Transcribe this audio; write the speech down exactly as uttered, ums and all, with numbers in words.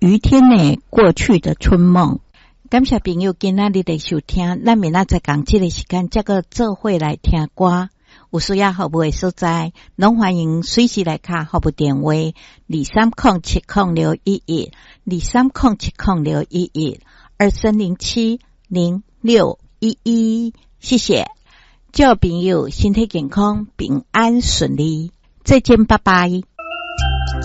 于天的过去的春梦。感谢朋友今仔日的收听，咱明仔载讲这个时间再个做伙来听歌。有需要服务的所在，拢欢迎随时来卡服务电话二三零七零六一一二三零七零六一一二三零七零六一一。谢谢，祝朋友身体健康，平安顺利，再见，拜拜。